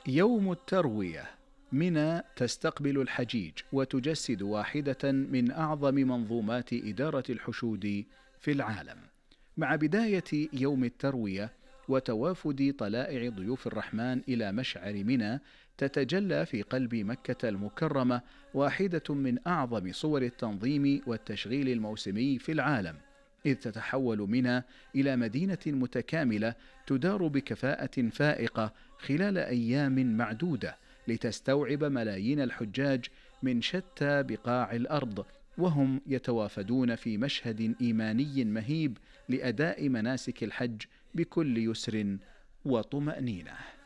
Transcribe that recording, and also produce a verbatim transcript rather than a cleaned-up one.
يوم التروية. منى تستقبل الحجيج وتجسد واحدة من أعظم منظومات إدارة الحشود في العالم. مع بداية يوم التروية وتوافد طلائع ضيوف الرحمن إلى مشعر منى، تتجلى في قلب مكة المكرمة واحدة من أعظم صور التنظيم والتشغيل الموسمي في العالم، إذ تتحول منى إلى مدينة متكاملة تدار بكفاءة فائقة خلال أيام معدودة لتستوعب ملايين الحجاج من شتى بقاع الأرض، وهم يتوافدون في مشهد إيماني مهيب لأداء مناسك الحج بكل يسر وطمأنينة.